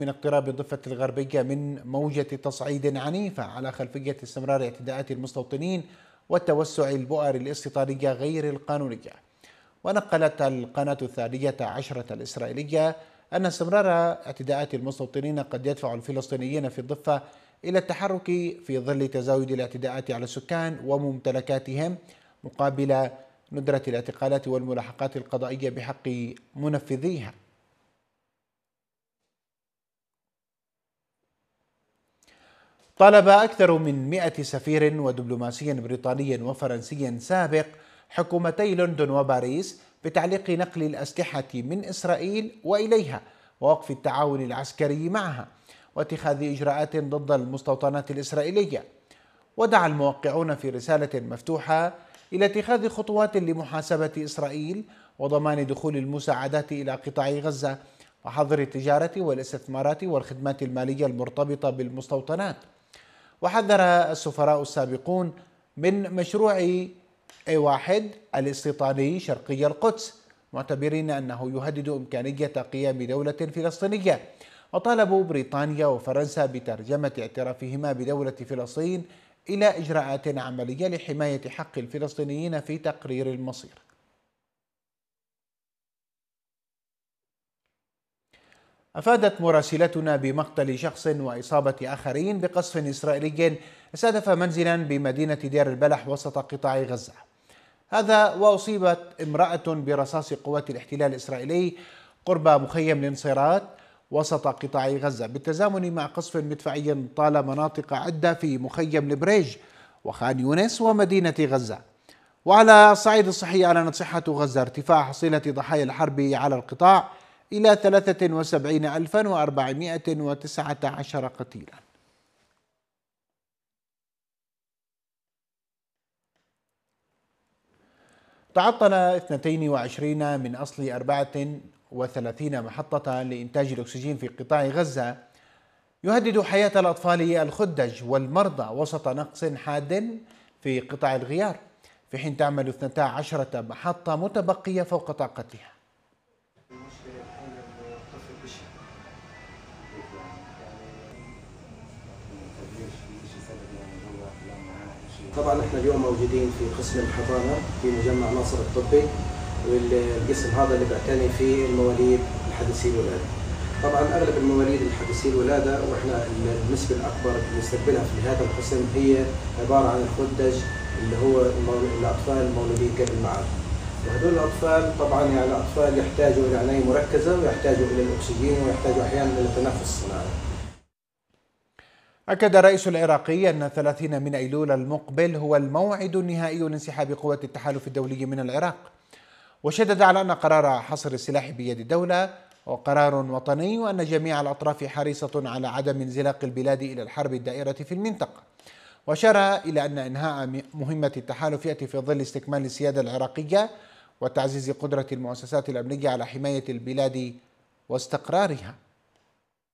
من اقتراب الضفة الغربية من موجة تصعيد عنيفة على خلفية استمرار اعتداءات المستوطنين وتوسع البؤر الاستيطانية غير القانونية. ونقلت القناة الثانية عشرة الإسرائيلية أن استمرار اعتداءات المستوطنين قد يدفع الفلسطينيين في الضفة إلى التحرك في ظل تزايد الاعتداءات على السكان وممتلكاتهم مقابل ندرة الاعتقالات والملاحقات القضائية بحق منفذيها. طالب أكثر من 100 سفير ودبلوماسي بريطاني وفرنسي سابق حكومتي لندن وباريس بتعليق نقل الأسلحة من إسرائيل وإليها ووقف التعاون العسكري معها واتخاذ إجراءات ضد المستوطنات الإسرائيلية. ودعا الموقعون في رسالة مفتوحة إلى اتخاذ خطوات لمحاسبة إسرائيل وضمان دخول المساعدات إلى قطاع غزة وحظر التجارة والاستثمارات والخدمات المالية المرتبطة بالمستوطنات. وحذر السفراء السابقون من مشروع A1 الاستيطاني شرقي القدس معتبرين أنه يهدد إمكانية قيام دولة فلسطينية، وطالبوا بريطانيا وفرنسا بترجمة اعترافهما بدولة فلسطين إلى إجراءات عملية لحماية حق الفلسطينيين في تقرير المصير. أفادت مراسلتنا بمقتل شخص وإصابة آخرين بقصف إسرائيلي استهدف منزلا بمدينة دير البلح وسط قطاع غزة. هذا وأصيبت امرأة برصاص قوات الاحتلال الإسرائيلي قرب مخيم الانصيرات وسط قطاع غزة بالتزامن مع قصف مدفعي طال مناطق عدة في مخيم البريج وخان يونس ومدينة غزة. وعلى الصعيد الصحي أعلنت صحة غزة ارتفاع حصيلة ضحايا الحرب على القطاع إلى 73,419 قتيلا. تعطل 22 من أصل 34 محطة لإنتاج الأكسجين في قطاع غزة يهدد حياة الأطفال الخدج والمرضى وسط نقص حاد في قطاع الغيار، في حين تعمل 12 محطة متبقية فوق طاقتها. طبعا احنا اليوم موجودين في قسم الحضانه في مجمع ناصر الطبي، والقسم هذا اللي بيعتني فيه المواليد الحديثي الولاده. طبعا اغلب المواليد الحديثي الولاده واحنا النسبه الاكبر اللي نستقبلها في هذا القسم هي عباره عن الخدج اللي هو الاطفال المولودين قبل الميعاد. وهذول الاطفال طبعا يعني اطفال يحتاجوا الى عنايه مركزه ويحتاجوا الى الاكسجين ويحتاجوا احيانا الى التنفس الصناعي. أكد الرئيس العراقي أن 30 من أيلول المقبل هو الموعد النهائي لانسحاب قوات التحالف الدولي من العراق، وشدد على أن قرار حصر السلاح بيد الدولة هو قرار وطني وأن جميع الأطراف حريصة على عدم انزلاق البلاد إلى الحرب الدائرة في المنطقة. وأشار إلى أن إنهاء مهمة التحالف يأتي في ظل استكمال السيادة العراقية وتعزيز قدرة المؤسسات الأمنية على حماية البلاد واستقرارها.